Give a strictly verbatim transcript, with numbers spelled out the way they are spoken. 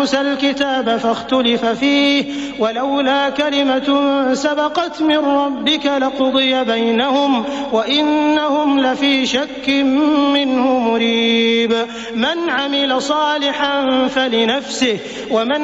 موسى الكتاب فاختلف فيه ولولا كلمة سبقت من ربك لقضي بينهم وإنهم لفي شك منه مريب من عمل صالحا فلنفسه ومن